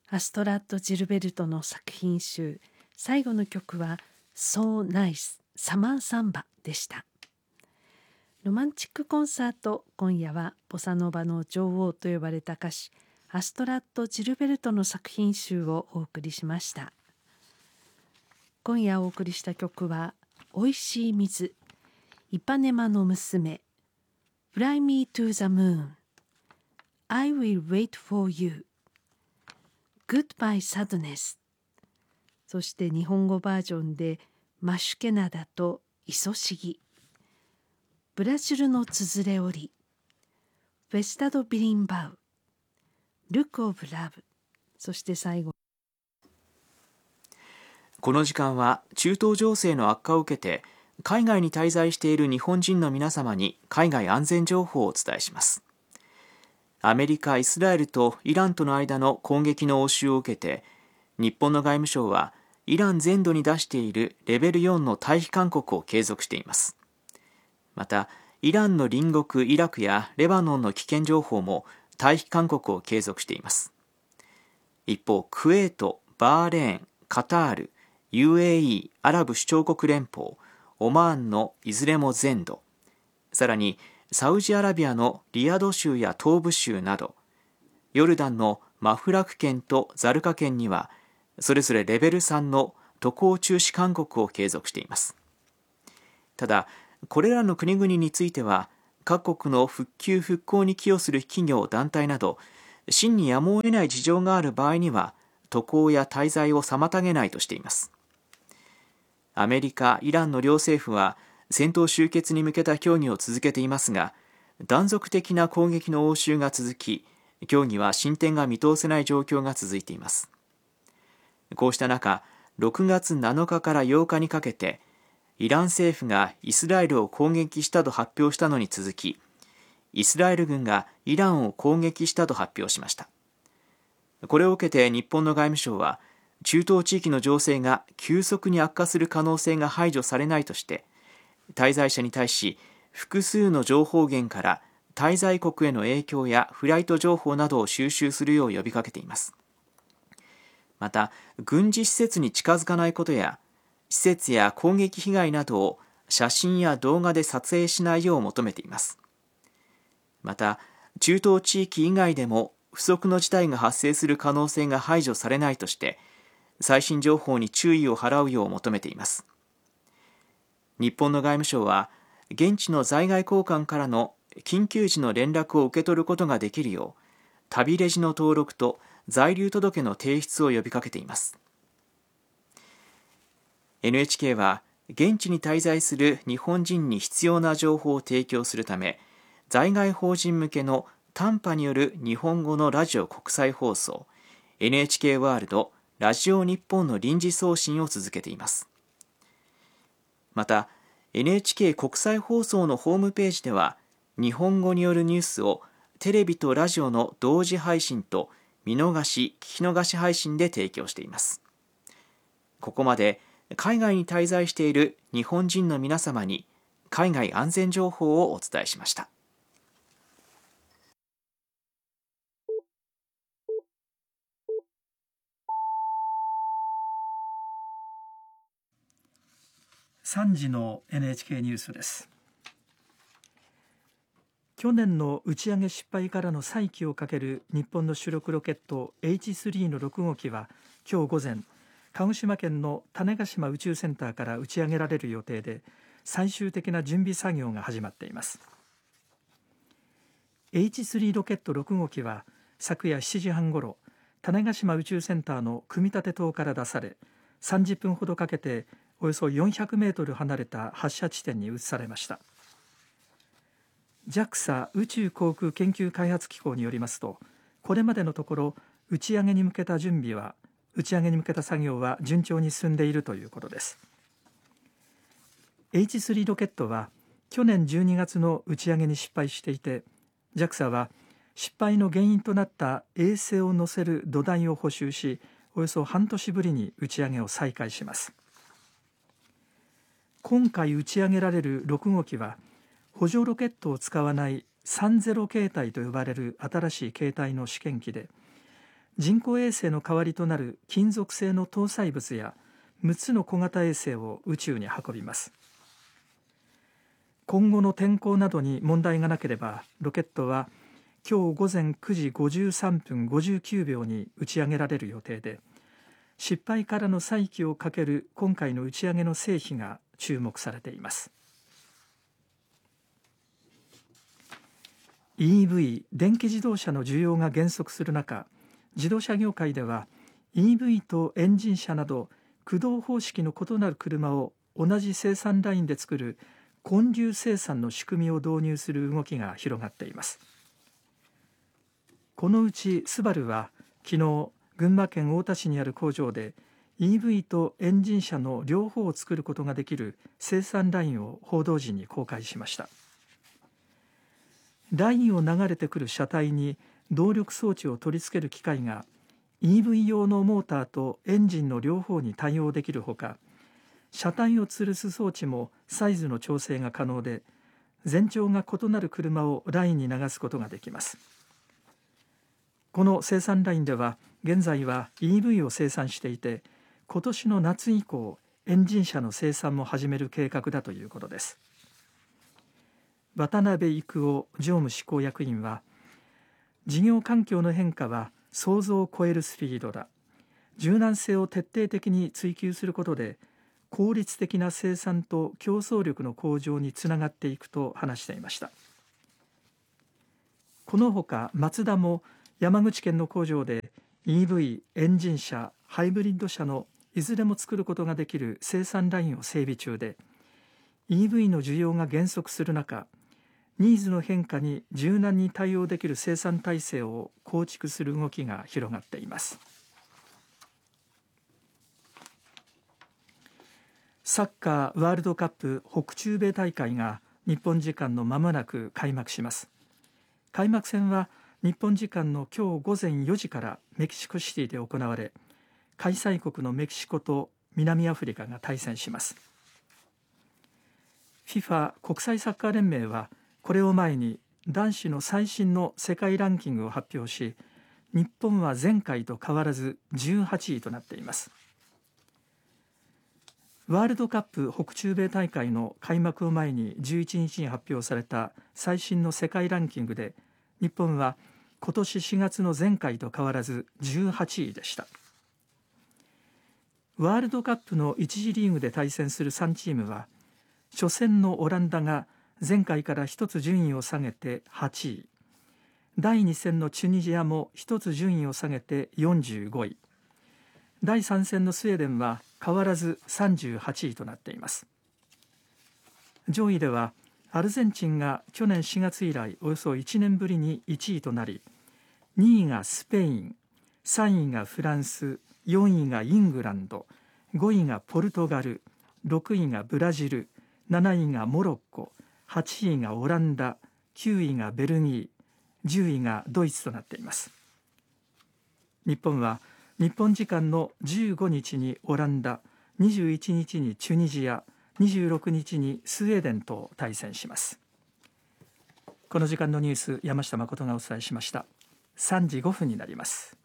アストラッド・ジルベルトの作品集、最後の曲は So Nice サマーサンバでした。ロマンチックコンサート、今夜はボサノバの女王と呼ばれた歌手アストラッド・ジルベルトの作品集をお送りしました。今夜お送りした曲はおいしい水、イパネマの娘、Fly Me to the Moon、 I Will Wait for You、 Goodbye Sadness、 そして日本語バージョンでマシュケナダとイソシギ、ブラジルのつづれ織、フェスタド・ビリンバウ、ルク・オブ・ラブ、そして最後。 この時間は中東情勢の悪化を受けて海外に滞在している日本人の皆様に海外安全情報をお伝えします。アメリカ、イスラエルとイランとの間の攻撃の応酬を受けて、日本の外務省はイラン全土に出しているレベル4の退避勧告を継続しています。また、イランの隣国イラクやレバノンの危険情報も退避勧告を継続しています。一方、クウェート、バーレーン、カタール、UAE、アラブ首長国連邦、オマーンのいずれも全土、さらにサウジアラビアのリヤド州や東部州など、ヨルダンのマフラク県とザルカ県にはそれぞれレベル3の渡航中止勧告を継続しています。ただ、これらの国々については各国の復旧復興に寄与する企業団体など真にやむを得ない事情がある場合には渡航や滞在を妨げないとしています。アメリカ、イランの両政府は戦闘終結に向けた協議を続けていますが、断続的な攻撃の応酬が続き、協議は進展が見通せない状況が続いています。こうした中、6月7日から8日にかけて、イラン政府がイスラエルを攻撃したと発表したのに続き、イスラエル軍がイランを攻撃したと発表しました。これを受けて日本の外務省は、中東地域の情勢が急速に悪化する可能性が排除されないとして、滞在者に対し複数の情報源から滞在国への影響やフライト情報などを収集するよう呼びかけています。また、軍事施設に近づかないことや、施設や攻撃被害などを写真や動画で撮影しないよう求めています。また、中東地域以外でも不測の事態が発生する可能性が排除されないとして、最新情報に注意を払うよう求めています。日本の外務省は、現地の在外公館からの緊急時の連絡を受け取ることができるよう、旅レジの登録と在留届の提出を呼びかけています。NHK は、現地に滞在する日本人に必要な情報を提供するため、在外邦人向けの短波による日本語のラジオ国際放送、NHK ワールドラジオ日本の臨時送信を続けています。また、NHK 国際放送のホームページでは、日本語によるニュースをテレビとラジオの同時配信と見逃し・聞き逃し配信で提供しています。ここまで海外に滞在している日本人の皆様に海外安全情報をお伝えしました。 3時の NHK ニュースです。去年の打ち上げ失敗からの再起をかける日本の主力ロケット H3 の6号機は今日午前、鹿児島県の種子島宇宙センターから打ち上げられる予定で、最終的な準備作業が始まっています。 H3 ロケット6号機は昨夜7時半ごろ、種子島宇宙センターの組み立て棟から出され、30分ほどかけておよそ400メートル離れた発射地点に移されました。 JAXA 宇宙航空研究開発機構によりますと、これまでのところ打ち上げに向けた作業は順調に進んでいるということです。 H3 ロケットは去年12月の打ち上げに失敗していて、 JAXA は失敗の原因となった衛星を載せる土台を補修し、およそ半年ぶりに打ち上げを再開します。今回打ち上げられる6号機は、補助ロケットを使わない30形態と呼ばれる新しい形態の試験機で、 人工衛星の代わりとなる金属製の搭載物や6つの小型衛星を宇宙に運びます。今後の天候などに問題がなければ、ロケットは今日午前9時53分59秒に打ち上げられる予定で、失敗からの再起をかける今回の打ち上げの成否が注目されています。EV 電気自動車の需要が減速する中、自動車業界では EV とエンジン車など駆動方式の異なる車を同じ生産ラインで作る混流生産の仕組みを導入する動きが広がっています。このうちスバルは昨日、群馬県太田市にある工場で EV とエンジン車の両方を作ることができる生産ラインを報道陣に公開しました。ラインを流れてくる車体に動力装置を取り付ける機械が EV 用のモーターとエンジンの両方に対応できるほか、車体を吊るす装置もサイズの調整が可能で、全長が異なる車をラインに流すことができます。この生産ラインでは現在は EV を生産していて、今年の夏以降エンジン車の生産も始める計画だということです。渡辺育夫常務執行役員は、事業環境の変化は想像を超えるスピードだ。柔軟性を徹底的に追求することで効率的な生産と競争力の向上につながっていくと話していました。このほかマツダも山口県の工場で EV、エンジン車、ハイブリッド車のいずれも作ることができる生産ラインを整備中で、 EV の需要が減速する中、ニーズの変化に柔軟に対応できる生産体制を構築する動きが広がっています。サッカーワールドカップ北中米大会が日本時間のまもなく開幕します。開幕戦は日本時間の今日午前4時からメキシコシティで行われ、開催国のメキシコと南アフリカが対戦します。 FIFA 国際サッカー連盟はこれを前に男子の最新の世界ランキングを発表し、日本は前回と変わらず18位となっています。ワールドカップ北中米大会の開幕を前に11日に発表された最新の世界ランキングで、日本は今年4月の前回と変わらず18位でした。ワールドカップの1次リーグで対戦する3チームは、初戦のオランダが前回から1つ順位を下げて8位、第2戦のチュニジアも1つ順位を下げて45位、第3戦のスウェーデンは変わらず38位となっています。上位ではアルゼンチンが去年4月以来およそ1年ぶりに1位となり、2位がスペイン、3位がフランス、4位がイングランド、5位がポルトガル、6位がブラジル、7位がモロッコ、8位がオランダ、9位がベルギー、10位がドイツとなっています。日本は日本時間の15日にオランダ、21日にチュニジア、26日にスウェーデンと対戦します。この時間のニュース、山下誠がお伝えしました。3時5分になります。